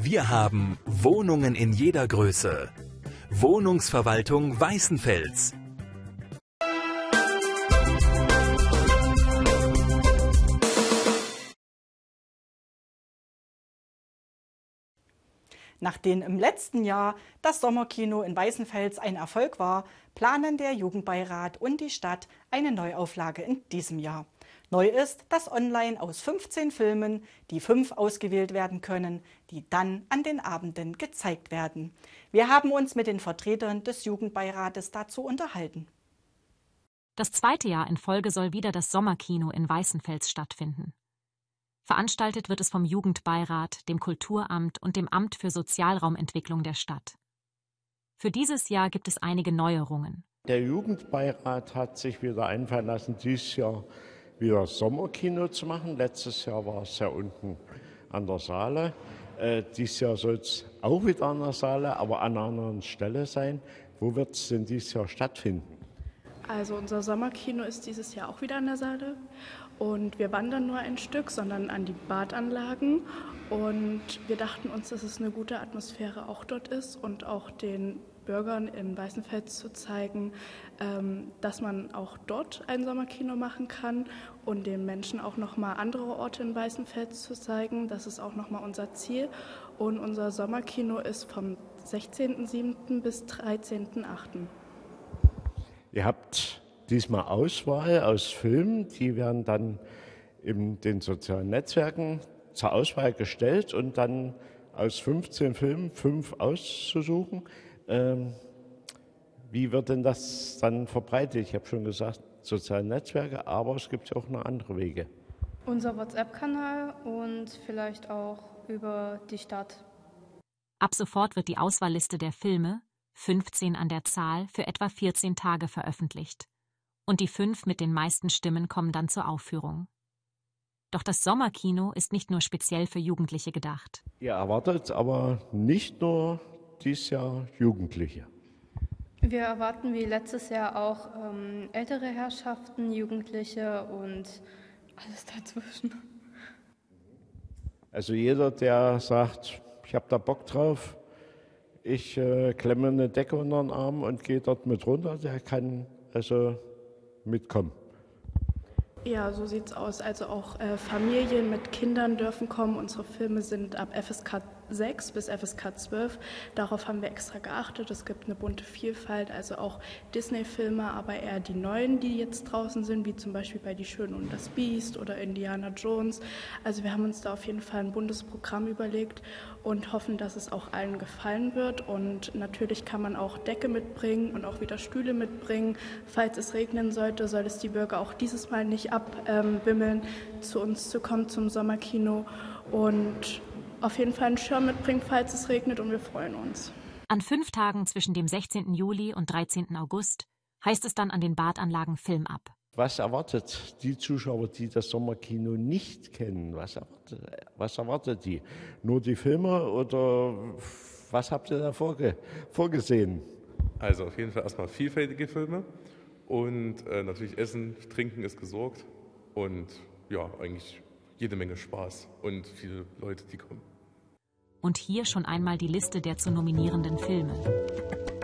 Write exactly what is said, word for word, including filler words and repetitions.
Wir haben Wohnungen in jeder Größe. Wohnungsverwaltung Weißenfels. Nachdem im letzten Jahr das Sommerkino in Weißenfels ein Erfolg war, planen der Jugendbeirat und die Stadt eine Neuauflage in diesem Jahr. Neu ist, dass online aus fünfzehn Filmen die fünf ausgewählt werden können, die dann an den Abenden gezeigt werden. Wir haben uns mit den Vertretern des Jugendbeirates dazu unterhalten. Das zweite Jahr in Folge soll wieder das Sommerkino in Weißenfels stattfinden. Veranstaltet wird es vom Jugendbeirat, dem Kulturamt und dem Amt für Sozialraumentwicklung der Stadt. Für dieses Jahr gibt es einige Neuerungen. Der Jugendbeirat hat sich wieder einfallen lassen, dieses Jahr wieder Sommerkino zu machen. Letztes Jahr war es ja unten an der Saale. Äh, dieses Jahr soll es auch wieder an der Saale, aber an einer anderen Stelle sein. Wo wird es denn dieses Jahr stattfinden? Also unser Sommerkino ist dieses Jahr auch wieder an der Saale. Und wir wandern nur ein Stück, sondern an die Badanlagen. Und wir dachten uns, dass es eine gute Atmosphäre auch dort ist und auch den Bürgern in Weißenfels zu zeigen, dass man auch dort ein Sommerkino machen kann und den Menschen auch nochmal andere Orte in Weißenfels zu zeigen. Das ist auch nochmal unser Ziel. Und unser Sommerkino ist vom sechzehnten siebten bis dreizehnten achten Ihr habt diesmal Auswahl aus Filmen, die werden dann in den sozialen Netzwerken zur Auswahl gestellt und dann aus fünfzehn Filmen fünf auszusuchen. Ähm, wie wird denn das dann verbreitet? Ich habe schon gesagt, soziale Netzwerke, aber es gibt ja auch noch andere Wege. Unser WhatsApp-Kanal und vielleicht auch über die Stadt. Ab sofort wird die Auswahlliste der Filme, fünfzehn an der Zahl, für etwa vierzehn Tage veröffentlicht. Und die fünf mit den meisten Stimmen kommen dann zur Aufführung. Doch das Sommerkino ist nicht nur speziell für Jugendliche gedacht. Ihr erwartet aber nicht nur dieses Jahr Jugendliche. Wir erwarten wie letztes Jahr auch ähm, ältere Herrschaften, Jugendliche und alles dazwischen. Also jeder, der sagt, ich habe da Bock drauf, ich äh, klemme eine Decke unter den Arm und gehe dort mit runter, der kann also mitkommen. Ja, so sieht's aus. Also auch äh, Familien mit Kindern dürfen kommen. Unsere Filme sind ab F S K sechs bis F S K zwölf. Darauf haben wir extra geachtet. Es gibt eine bunte Vielfalt, also auch Disney-Filme, aber eher die neuen, die jetzt draußen sind, wie zum Beispiel bei Die Schöne und das Biest oder Indiana Jones. Also wir haben uns da auf jeden Fall ein buntes Programm überlegt und hoffen, dass es auch allen gefallen wird. Und natürlich kann man auch Decke mitbringen und auch wieder Stühle mitbringen. Falls es regnen sollte, soll es die Bürger auch dieses Mal nicht abwimmeln, zu uns zu kommen zum Sommerkino. Und auf jeden Fall einen Schirm mitbringen, falls es regnet, und wir freuen uns. An fünf Tagen zwischen dem sechzehnten Juli und dreizehnten August heißt es dann an den Badanlagen Film ab. Was erwartet die Zuschauer, die das Sommerkino nicht kennen? Was erwartet, was erwartet die? Nur die Filme oder was habt ihr da vorge vorgesehen? Also auf jeden Fall erstmal vielfältige Filme und äh, natürlich Essen, Trinken ist gesorgt und ja, eigentlich jede Menge Spaß und viele Leute, die kommen. Und hier schon einmal die Liste der zu nominierenden Filme.